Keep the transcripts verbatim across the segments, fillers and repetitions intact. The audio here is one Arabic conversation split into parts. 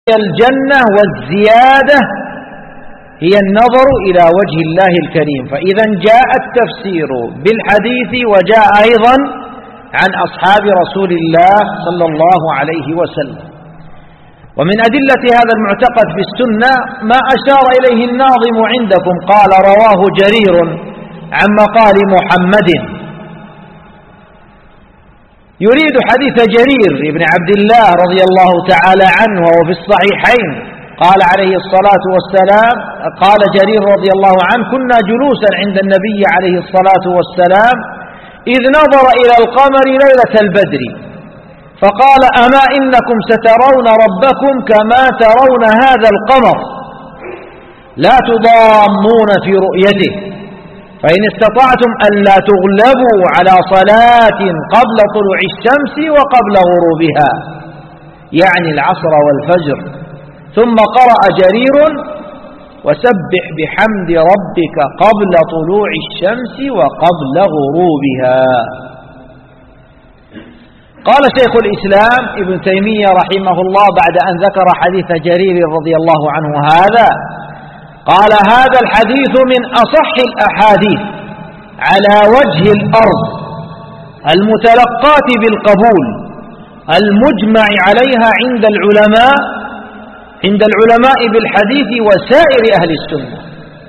الجنة والزيادة هي النظر إلى وجه الله الكريم. فإذا جاء التفسير بالحديث وجاء أيضا عن أصحاب رسول الله صلى الله عليه وسلم. ومن أدلة هذا المعتقد في السنة ما أشار إليه الناظم عندكم، قال رواه جرير عن مقال محمد، يريد حديث جرير بن عبد الله رضي الله تعالى عنه وهو في الصحيحين. قال عليه الصلاة والسلام، قال جرير رضي الله عنه: كنا جلوسا عند النبي عليه الصلاة والسلام إذ نظر إلى القمر ليلة البدر فقال: أما إنكم سترون ربكم كما ترون هذا القمر لا تضامون في رؤيته، فإن استطعتم ألا تغلبوا على صلاة قبل طلوع الشمس وقبل غروبها، يعني العصر والفجر. ثم قرأ جرير: وسبح بحمد ربك قبل طلوع الشمس وقبل غروبها. قال شيخ الإسلام ابن تيمية رحمه الله بعد أن ذكر حديث جرير رضي الله عنه هذا، قال: هذا الحديث من أصح الأحاديث على وجه الأرض المتلقاة بالقبول المجمع عليها عند العلماء عند العلماء بالحديث وسائر أهل السنة.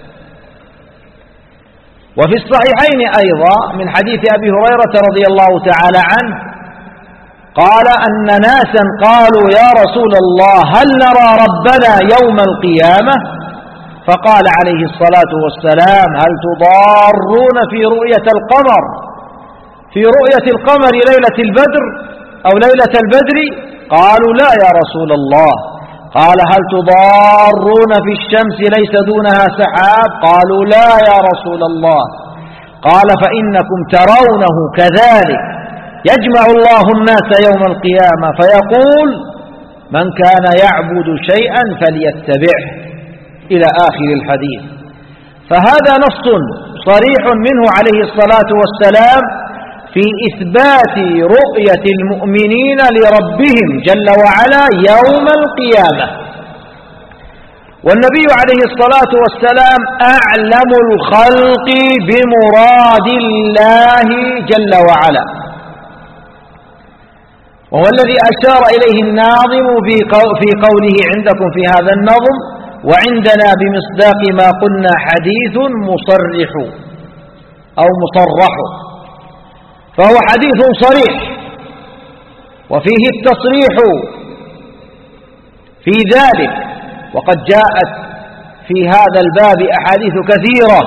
وفي الصحيحين أيضا من حديث أبي هريرة رضي الله تعالى عنه قال أن ناسا قالوا: يا رسول الله هل نرى ربنا يوم القيامة؟ فقال عليه الصلاة والسلام: هل تضارون في رؤية القمر في رؤية القمر ليلة البدر أو ليلة البدر؟ قالوا: لا يا رسول الله. قال: هل تضارون في الشمس ليس دونها سحاب؟ قالوا: لا يا رسول الله. قال: فإنكم ترونه كذلك يجمع الله الناس يوم القيامة فيقول: من كان يعبد شيئا فليتبعه، إلى آخر الحديث. فهذا نص صريح منه عليه الصلاة والسلام في إثبات رؤية المؤمنين لربهم جل وعلا يوم القيامة. والنبي عليه الصلاة والسلام أعلم الخلق بمراد الله جل وعلا، وهو الذي أشار إليه الناظم في قوله عندكم في هذا النظم: وعندنا بمصداق ما قلنا حديث مصرح أو مصرح. فهو حديث صريح وفيه التصريح في ذلك، وقد جاءت في هذا الباب أحاديث كثيرة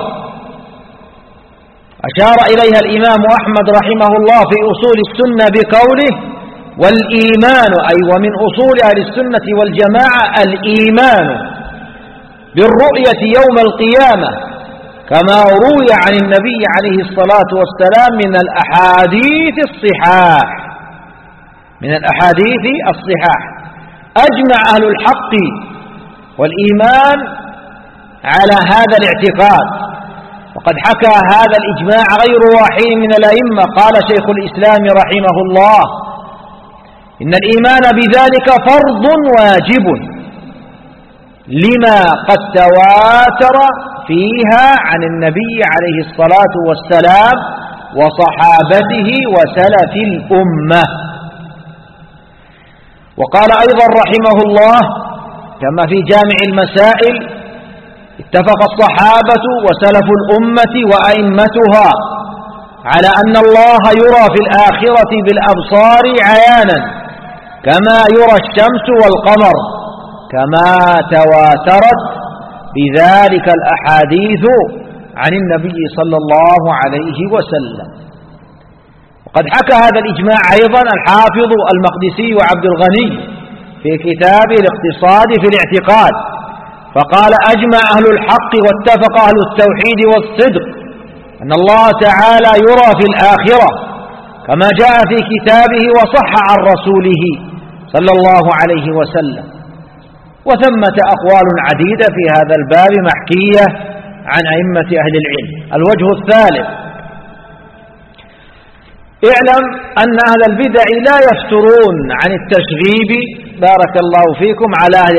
أشار إليها الإمام أحمد رحمه الله في أصول السنة بقوله: والإيمان، أي ومن أصول أهل السنة والجماعة الإيمان بالرؤية يوم القيامة، كما روي عن النبي عليه الصلاة والسلام من الأحاديث الصحاح من الأحاديث الصحاح أجمع أهل الحق والإيمان على هذا الاعتقاد. وقد حكى هذا الإجماع غير واحد من الأئمة. قال شيخ الإسلام رحمه الله: إن الإيمان بذلك فرض واجب لما قد تواتر فيها عن النبي عليه الصلاة والسلام وصحابته وسلف الأمة. وقال أيضا رحمه الله كما في جامع المسائل: اتفق الصحابة وسلف الأمة وأئمتها على أن الله يرى في الآخرة بالأبصار عيانا كما يرى الشمس والقمر، كما تواترت بذلك الأحاديث عن النبي صلى الله عليه وسلم. وقد حكى هذا الإجماع أيضا الحافظ المقدسي وعبد الغني في كتاب الاقتصاد في الاعتقاد، فقال: أجمع أهل الحق واتفق أهل التوحيد والصدق أن الله تعالى يرى في الآخرة كما جاء في كتابه وصح عن رسوله صلى الله عليه وسلم. وثمة أقوال عديدة في هذا الباب محكية عن أئمة أهل العلم. الوجه الثالث: اعلم أن أهل البدع لا يفترون عن التشغيب بارك الله فيكم على أهل